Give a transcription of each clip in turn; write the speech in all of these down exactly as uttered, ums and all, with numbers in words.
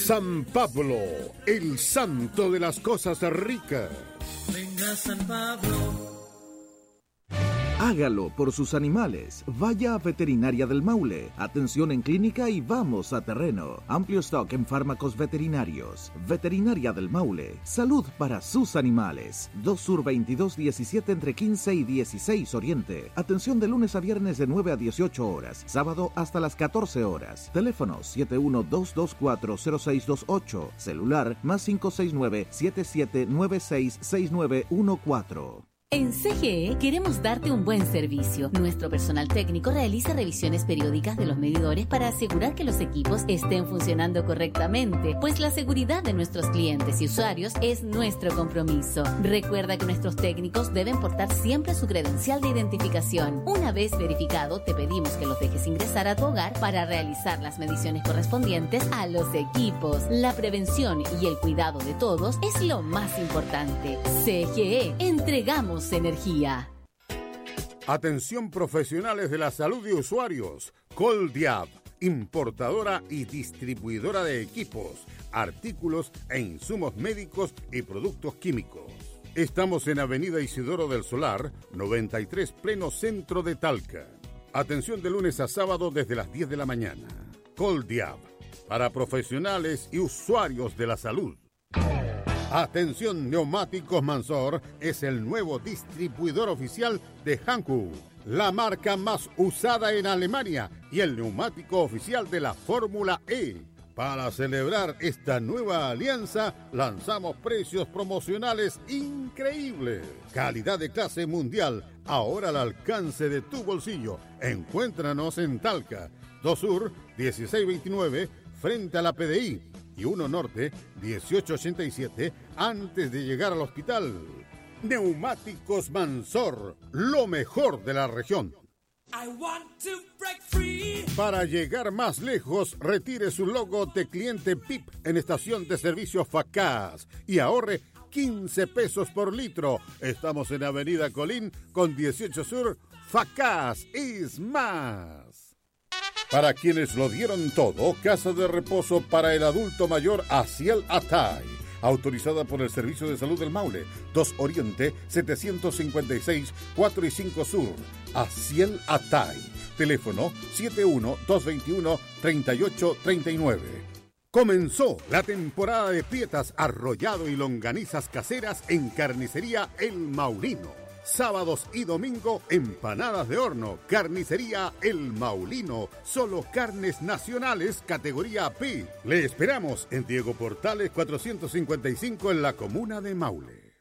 San Pablo, el santo de las cosas ricas. Venga San Pablo. Hágalo por sus animales. Vaya a Veterinaria del Maule. Atención en clínica y vamos a terreno. Amplio stock en fármacos veterinarios. Veterinaria del Maule. Salud para sus animales. dos Sur veintidós diecisiete entre quince y dieciséis Oriente. Atención de lunes a viernes de nueve a dieciocho horas. Sábado hasta las catorce horas. Teléfono siete uno dos dos cuatro cero seis dos ocho. Celular más cinco seis nueve siete siete nueve seis seis nueve uno cuatro. En C G E queremos darte un buen servicio. Nuestro personal técnico realiza revisiones periódicas de los medidores para asegurar que los equipos estén funcionando correctamente, pues la seguridad de nuestros clientes y usuarios es nuestro compromiso. Recuerda que nuestros técnicos deben portar siempre su credencial de identificación. Una vez verificado, te pedimos que los dejes ingresar a tu hogar para realizar las mediciones correspondientes a los equipos. La prevención y el cuidado de todos es lo más importante. C G E, entregamos energía. Atención profesionales de la salud y usuarios. Coldiab, importadora y distribuidora de equipos, artículos e insumos médicos y productos químicos. Estamos en Avenida Isidoro del Solar, noventa y tres, pleno centro de Talca. Atención de lunes a sábado desde las diez de la mañana. Coldiab, para profesionales y usuarios de la salud. Atención, Neumáticos Mansor es el nuevo distribuidor oficial de Hankook, la marca más usada en Alemania y el neumático oficial de la Fórmula E. Para celebrar esta nueva alianza, lanzamos precios promocionales increíbles. Calidad de clase mundial, ahora al alcance de tu bolsillo. Encuéntranos en Talca, dos Sur dieciséis veintinueve, frente a la P D I. Y uno Norte, dieciocho ochenta y siete, antes de llegar al hospital. Neumáticos Mansor, lo mejor de la región. I want to break free. Para llegar más lejos, retire su logo de cliente P I P en estación de servicio Facaz y ahorre quince pesos por litro. Estamos en Avenida Colín con dieciocho Sur. Facaz es más. Para quienes lo dieron todo, Casa de Reposo para el Adulto Mayor Asiel Atay, autorizada por el Servicio de Salud del Maule, dos Oriente, setecientos cincuenta y seis, cuatro y cinco Sur. Asiel Atay, teléfono siete uno dos dos uno tres ocho tres nueve. Comenzó la temporada de pietas, arrollado y longanizas caseras en Carnicería El Maulino. Sábados y domingo, empanadas de horno. Carnicería El Maulino. Solo carnes nacionales, categoría P. Le esperamos en Diego Portales cuatrocientos cincuenta y cinco en la comuna de Maule.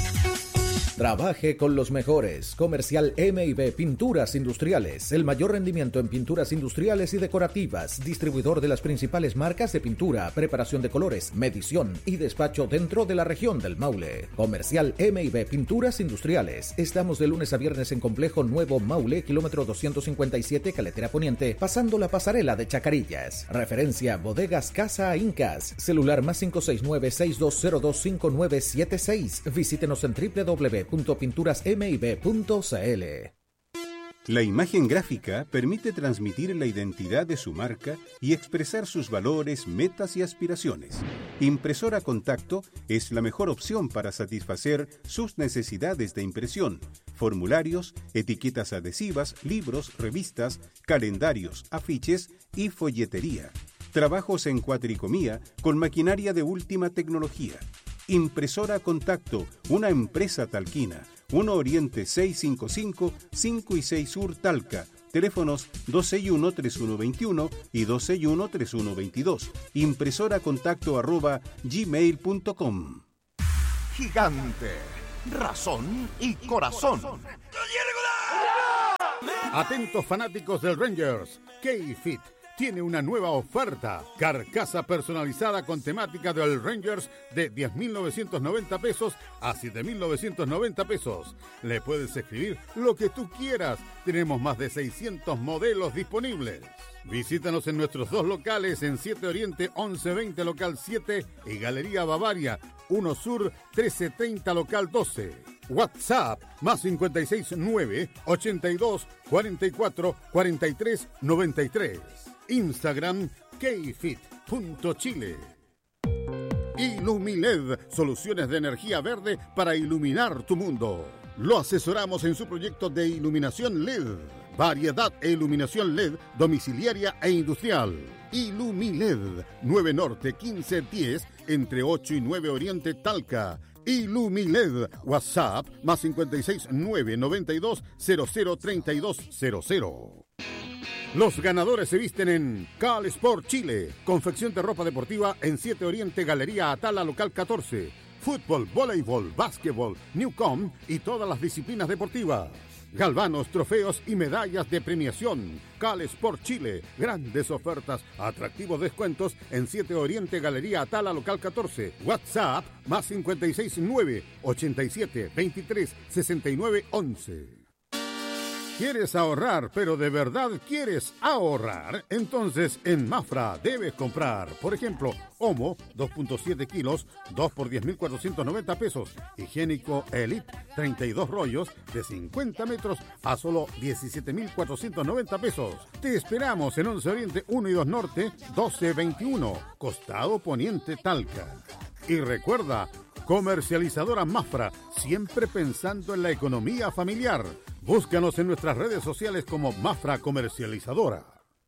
Trabaje con los mejores. Comercial M y B Pinturas Industriales. El mayor rendimiento en pinturas industriales y decorativas. Distribuidor de las principales marcas de pintura, preparación de colores, medición y despacho dentro de la región del Maule. Comercial M y B Pinturas Industriales. Estamos de lunes a viernes en Complejo Nuevo Maule, kilómetro doscientos cincuenta y siete, Caletera Poniente, pasando la pasarela de Chacarillas. Referencia Bodegas Casa Incas. Celular más cinco seis nueve seis dos cero dos cinco nueve siete seis. Visítenos en w w w punto pinturas m y b punto c l. La imagen gráfica permite transmitir la identidad de su marca y expresar sus valores, metas y aspiraciones. Impresora Contacto es la mejor opción para satisfacer sus necesidades de impresión, formularios, etiquetas adhesivas, libros, revistas, calendarios, afiches y folletería. Trabajos en cuatricomía con maquinaria de última tecnología. Impresora Contacto, una empresa talquina. uno Oriente seiscientos cincuenta y cinco, cinco y seis Sur Talca. Teléfonos dos seis uno tres uno dos uno y dos seis uno tres uno dos dos. Impresoracontacto arroba gmail punto com. Gigante, razón y corazón. Atentos fanáticos del Rangers, K-Fit tiene una nueva oferta. Carcasa personalizada con temática del Rangers de diez mil novecientos noventa pesos a siete mil novecientos noventa pesos. Le puedes escribir lo que tú quieras. Tenemos más de seiscientos modelos disponibles. Visítanos en nuestros dos locales en siete Oriente once veinte local siete y Galería Bavaria uno Sur trece treinta local doce. WhatsApp más cincuenta y seis nueve ochenta y dos cuarenta y cuatro cuarenta y tres noventa y tres. Instagram kfit punto chile. Ilumiled, soluciones de energía verde para iluminar tu mundo. Lo asesoramos en su proyecto de iluminación L E D. Variedad e iluminación L E D domiciliaria e industrial. Ilumiled, nueve Norte quince diez, entre ocho y nueve Oriente Talca. Ilumiled, WhatsApp, más cincuenta y seis, nueve noventa y dos, cero cero treinta y dos cero cero. Los ganadores se visten en Cal Sport Chile, confección de ropa deportiva en siete Oriente, Galería Atala, local catorce. Fútbol, voleibol, básquetbol, Newcom y todas las disciplinas deportivas. Galvanos, trofeos y medallas de premiación. Cal Sport Chile, grandes ofertas, atractivos descuentos en siete Oriente, Galería Atala, local catorce. WhatsApp, más cincuenta y seis, nueve ochenta y siete, veintitrés, sesenta y nueve, once. ¿Quieres ahorrar, pero de verdad quieres ahorrar? Entonces en Mafra debes comprar, por ejemplo, Omo, dos punto siete kilos, dos por diez mil cuatrocientos noventa pesos. Higiénico Elite, treinta y dos rollos de cincuenta metros a solo diecisiete mil cuatrocientos noventa pesos. Te esperamos en once Oriente uno y dos Norte, doce veintiuno, Costado Poniente Talca. Y recuerda, comercializadora Mafra, siempre pensando en la economía familiar. Búscanos en nuestras redes sociales como Mafra Comercializadora.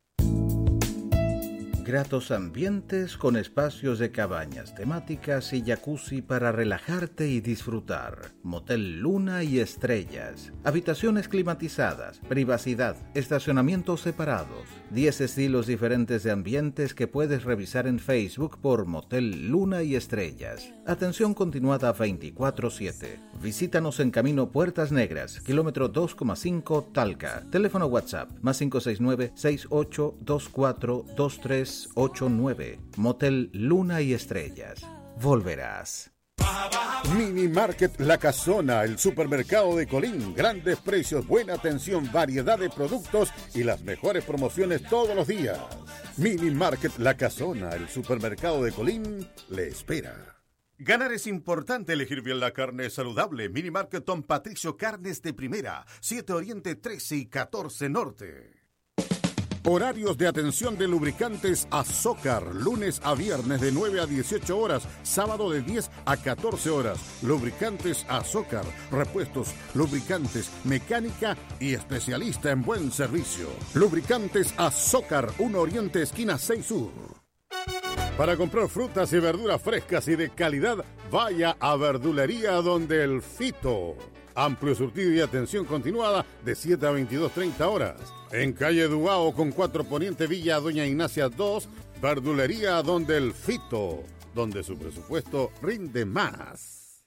Gratos ambientes con espacios de cabañas temáticas y jacuzzi para relajarte y disfrutar. Motel Luna y Estrellas. Habitaciones climatizadas, privacidad, estacionamientos separados. diez estilos diferentes de ambientes que puedes revisar en Facebook por Motel Luna y Estrellas. Atención continuada veinticuatro siete. Visítanos en Camino Puertas Negras, kilómetro dos coma cinco Talca. Teléfono WhatsApp, más cinco seis nueve, seis ocho dos cuatro, dos tres ocho nueve. Motel Luna y Estrellas. Volverás. Mini Market La Casona, el supermercado de Colín. Grandes precios, buena atención, variedad de productos y las mejores promociones todos los días. Mini Market La Casona, el supermercado de Colín, le espera. Ganar es importante, elegir bien la carne saludable. Mini Market Don Patricio, carnes de primera. siete Oriente, trece y catorce Norte. Horarios de atención de lubricantes Azócar, lunes a viernes de nueve a dieciocho horas, sábado de diez a catorce horas. Lubricantes Azócar, repuestos, lubricantes, mecánica y especialista en buen servicio. Lubricantes Azócar, uno Oriente, esquina seis Sur. Para comprar frutas y verduras frescas y de calidad, vaya a Verdulería Donde el Fito. Amplio surtido y atención continuada de siete a veintidós treinta horas. En calle Duao con cuatro Poniente, Villa Doña Ignacia dos, Verdulería Donde el Fito, donde su presupuesto rinde más.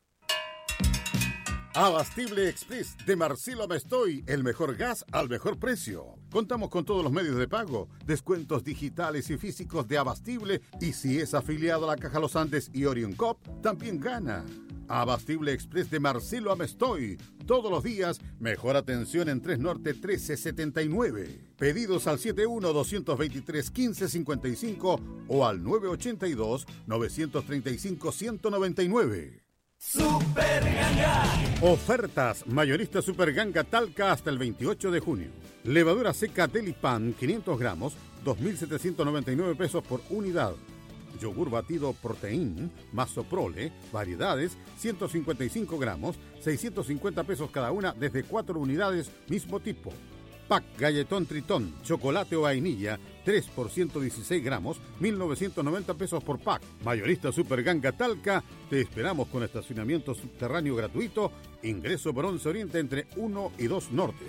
Abastible Express de Marcelo Mestoy, el mejor gas al mejor precio. Contamos con todos los medios de pago, descuentos digitales y físicos de Abastible, y si es afiliado a la Caja Los Andes y Orion Cop, también gana. Abastible Express de Marcelo Amestoy. Todos los días, mejor atención en tres Norte trece setenta y nueve. Pedidos al setenta y uno, doscientos veintitrés, quince cincuenta y cinco o al nueve ochenta y dos, novecientos treinta y cinco, ciento noventa y nueve. Super Ganga. Ofertas. Mayorista Super Ganga Talca hasta el veintiocho de junio. Levadura seca Delipan, quinientos gramos, dos mil setecientos noventa y nueve pesos por unidad. Yogur batido Protein, Masoprole, variedades, ciento cincuenta y cinco gramos, seiscientos cincuenta pesos cada una, desde cuatro unidades, mismo tipo. Pack Galletón Tritón, chocolate o vainilla, tres por ciento dieciséis gramos, mil novecientos noventa pesos por pack. Mayorista Super Ganga Talca, te esperamos con estacionamiento subterráneo gratuito, ingreso por once Oriente entre uno y dos Norte.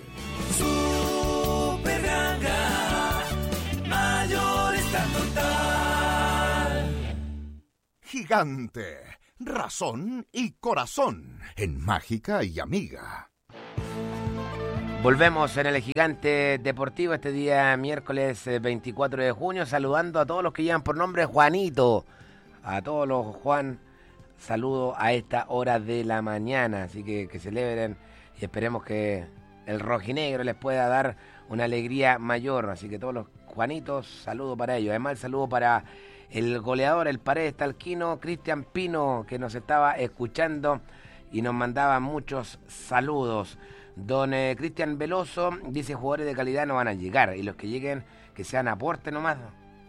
Super Ganga, mayorista total. Gigante, razón y corazón en Mágica y Amiga. Volvemos en el Gigante Deportivo este día miércoles veinticuatro de junio, saludando a todos los que llevan por nombre Juanito. A todos los Juan, saludo a esta hora de la mañana, así que que celebren y esperemos que el rojinegro les pueda dar una alegría mayor. Así que todos los Juanitos, saludo para ellos. Además, el saludo para el goleador, el Paredes Talquino, Cristian Pino, que nos estaba escuchando y nos mandaba muchos saludos. Don eh, Cristian Veloso dice: jugadores de calidad no van a llegar, y los que lleguen que sean aporte nomás.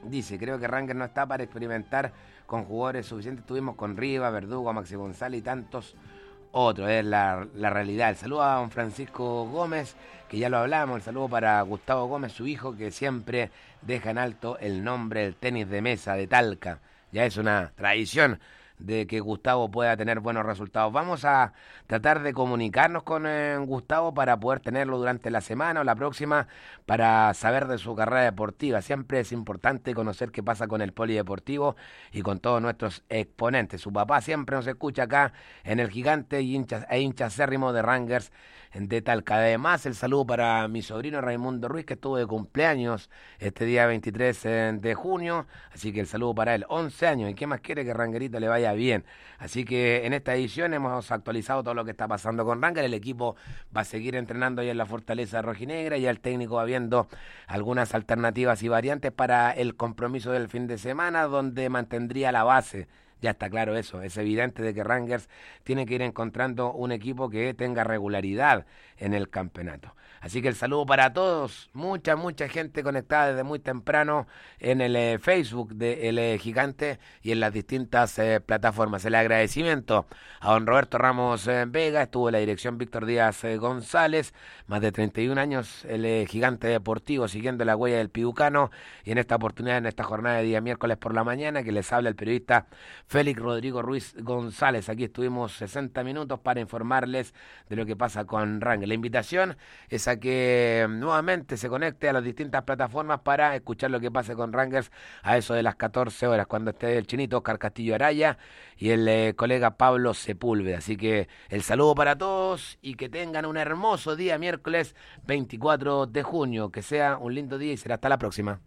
Dice, creo que Rangers no está para experimentar con jugadores suficientes. Tuvimos con Riva, Verdugo, Maxi González y tantos otros. Es la, la realidad. El saludo a don Francisco Gómez, que ya lo hablamos. El saludo para Gustavo Gómez, su hijo, que siempre deja en alto el nombre del tenis de mesa de Talca. Ya es una tradición de que Gustavo pueda tener buenos resultados. Vamos a tratar de comunicarnos con eh, Gustavo para poder tenerlo durante la semana o la próxima para saber de su carrera deportiva. Siempre es importante conocer qué pasa con el polideportivo y con todos nuestros exponentes. Su papá siempre nos escucha acá en El Gigante y hincha, e hincha acérrimo de Rangers de Talca. Además, el saludo para mi sobrino Raimundo Ruiz, que estuvo de cumpleaños este día veintitrés de junio, así que el saludo para él, once años, y qué más quiere que Rangerita le vaya bien. Así que en esta edición hemos actualizado todo lo que está pasando con Ranger. El equipo va a seguir entrenando ahí en la Fortaleza Rojinegra, y el técnico va viendo algunas alternativas y variantes para el compromiso del fin de semana, donde mantendría la base. Ya está claro eso, es evidente de que Rangers tiene que ir encontrando un equipo que tenga regularidad en el campeonato. Así que el saludo para todos, mucha, mucha gente conectada desde muy temprano en el eh, Facebook de El eh, Gigante y en las distintas eh, plataformas. El agradecimiento a don Roberto Ramos eh, Vega, estuvo en la dirección Víctor Díaz eh, González, más de treinta y un años, el eh, Gigante Deportivo, siguiendo la huella del piucano, y en esta oportunidad, en esta jornada de día miércoles por la mañana, que les habla el periodista Félix Rodrigo Ruiz González. Aquí estuvimos sesenta minutos para informarles de lo que pasa con Rangers. La invitación es a que nuevamente se conecte a las distintas plataformas para escuchar lo que pase con Rangers a eso de las catorce horas, cuando esté el chinito Oscar Castillo Araya y el eh, colega Pablo Sepúlveda. Así que el saludo para todos y que tengan un hermoso día miércoles veinticuatro de junio. Que sea un lindo día y será hasta la próxima.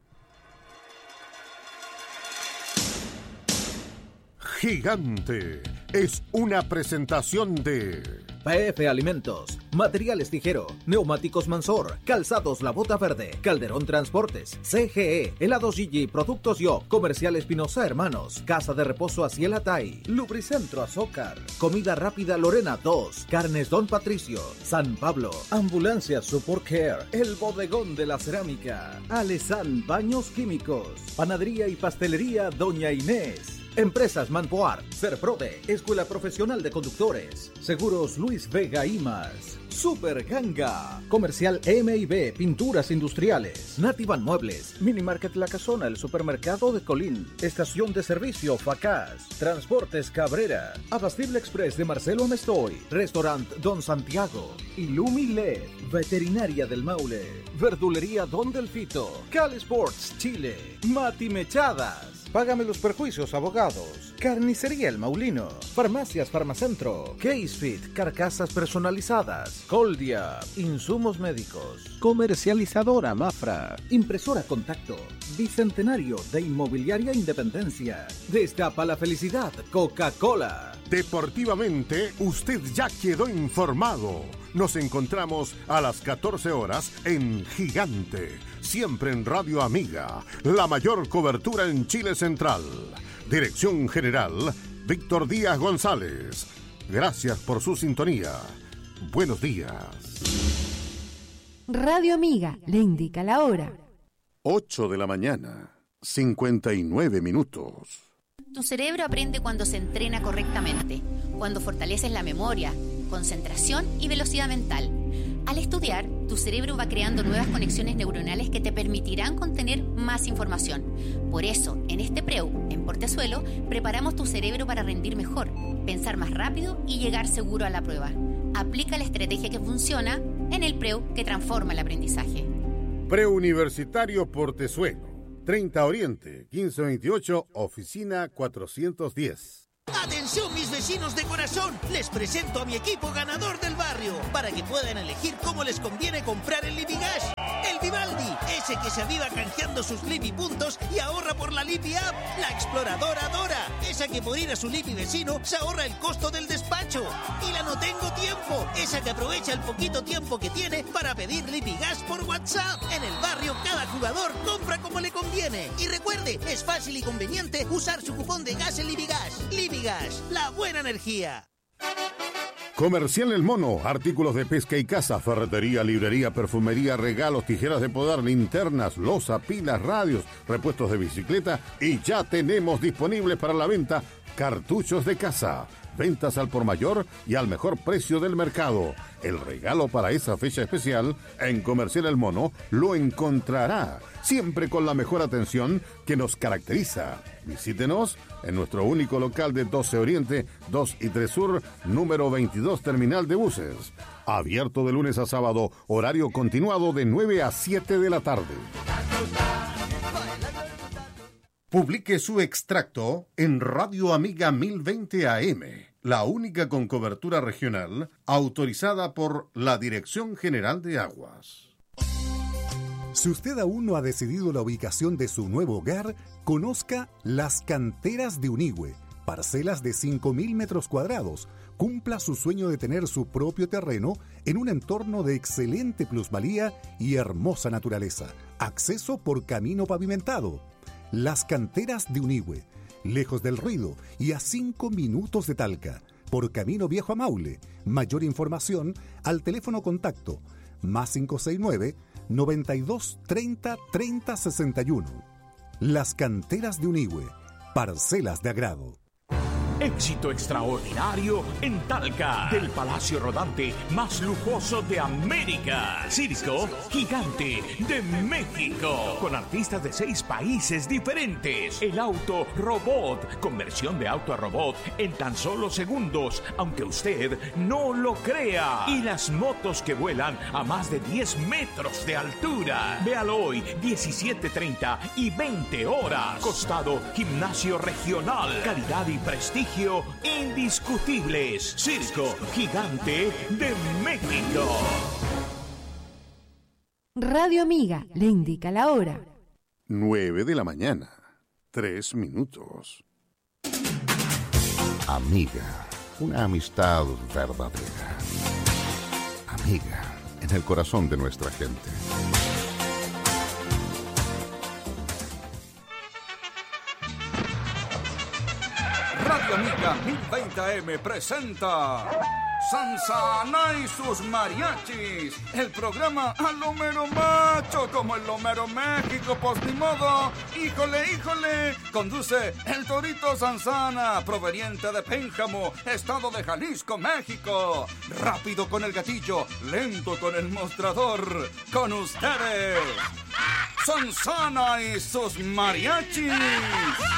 Gigante es una presentación de P F Alimentos, Materiales Tijero, Neumáticos Mansor, Calzados La Bota Verde, Calderón Transportes, C G E, Helados Gigi, Productos Yo, Comercial Espinosa Hermanos, Casa de Reposo Asiel Atay, Lubricentro Azócar, Comida Rápida Lorena dos, Carnes Don Patricio, San Pablo, Ambulancia Support Care, El Bodegón de la Cerámica, Alesan Baños Químicos, Panadería y Pastelería Doña Inés, Empresas Manpoar, Serprode, Escuela Profesional de Conductores, Seguros Luis Vega y más. Super Ganga, Comercial M y B, Pinturas Industriales, Nativan Muebles, Minimarket La Casona, el Supermercado de Colín, Estación de Servicio Facaz, Transportes Cabrera, Abastible Express de Marcelo Amestoy, Restaurant Don Santiago, Illumi L E D, Veterinaria del Maule, Verdulería Don Delfito, Cal Sports Chile, Mati Mechadas, Págame los perjuicios, abogados. Carnicería El Maulino. Farmacias Farmacentro. Casefit, carcasas personalizadas. Coldia, insumos médicos. Comercializadora Mafra. Impresora Contacto. Bicentenario de Inmobiliaria Independencia. Destapa la felicidad, Coca-Cola. Deportivamente, usted ya quedó informado. Nos encontramos a las catorce horas en Gigante, siempre en Radio Amiga, la mayor cobertura en Chile Central. Dirección General, Víctor Díaz González. Gracias por su sintonía. Buenos días. Radio Amiga le indica la hora. ocho de la mañana, cincuenta y nueve minutos. Tu cerebro aprende cuando se entrena correctamente, cuando fortaleces la memoria, concentración y velocidad mental. Al estudiar, tu cerebro va creando nuevas conexiones neuronales que te permitirán contener más información. Por eso, en este Preu, en Portezuelo, preparamos tu cerebro para rendir mejor, pensar más rápido y llegar seguro a la prueba. Aplica la estrategia que funciona en el Preu que transforma el aprendizaje. Preuniversitario Portezuelo, treinta Oriente, quince veintiocho, oficina cuatrocientos diez. ¡Atención, mis vecinos de corazón! Les presento a mi equipo ganador del barrio para que puedan elegir cómo les conviene comprar el Lipigas. El Vivaldi, ese que se aviva canjeando sus Lipi puntos y ahorra por la Lipi App. La Exploradora Dora, esa que por ir a su Lipi vecino se ahorra el costo del despacho. Y la No Tengo Tiempo, esa que aprovecha el poquito tiempo que tiene para pedir Lipigas por WhatsApp. En el barrio, cada jugador compra como le conviene. Y recuerde, es fácil y conveniente usar su cupón de gas en Lipigas. Lipigas, la buena energía. Comercial El Mono, artículos de pesca y caza, ferretería, librería, perfumería, regalos, tijeras de podar, linternas, loza, pilas, radios, repuestos de bicicleta y ya tenemos disponibles para la venta cartuchos de caza. Ventas al por mayor y al mejor precio del mercado. El regalo para esa fecha especial en Comercial El Mono lo encontrará, siempre con la mejor atención que nos caracteriza. Visítenos en nuestro único local de doce Oriente, dos y tres Sur, número veintidós, Terminal de Buses. Abierto de lunes a sábado, horario continuado de nueve a siete de la tarde. Publique su extracto en Radio Amiga mil veinte A M, la única con cobertura regional autorizada por la Dirección General de Aguas. Si usted aún no ha decidido la ubicación de su nuevo hogar, conozca Las Canteras de Unigüe, parcelas de cinco mil metros cuadrados. Cumpla su sueño de tener su propio terreno en un entorno de excelente plusvalía y hermosa naturaleza. Acceso por camino pavimentado. Las Canteras de Unigüe, lejos del ruido y a cinco minutos de Talca, por Camino Viejo a Maule. Mayor información al teléfono contacto más cinco seis nueve, noventa y dos, treinta, treinta, sesenta y uno. Las Canteras de Unigüe, parcelas de agrado. Éxito extraordinario en Talca, del Palacio Rodante más lujoso de América. Circo Gigante de México, con artistas de seis países diferentes. El auto robot, conversión de auto a robot en tan solo segundos, aunque usted no lo crea. Y las motos que vuelan a más de diez metros de altura. Véalo hoy, diecisiete treinta y veinte horas. Costado Gimnasio Regional. Calidad y prestigio indiscutibles. Circo Gigante de México. Radio Amiga le indica la hora. nueve de la mañana, tres minutos. Amiga, una amistad verdadera. Amiga, en el corazón de nuestra gente. Radio Amiga mil veinte A M presenta Sansana y sus mariachis, el programa a lo mero macho, como el Homero México, pues ni modo. Híjole, híjole, conduce el Torito Sansana, proveniente de Pénjamo, estado de Jalisco, México. Rápido con el gatillo, lento con el mostrador. Con ustedes, Sansana y sus mariachis.